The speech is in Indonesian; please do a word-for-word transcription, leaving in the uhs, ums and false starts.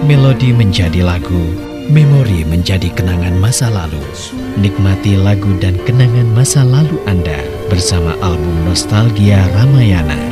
Melodi menjadi lagu, memori menjadi kenangan masa lalu. Nikmati lagu dan kenangan masa lalu Anda bersama album Nostalgia Ramayana.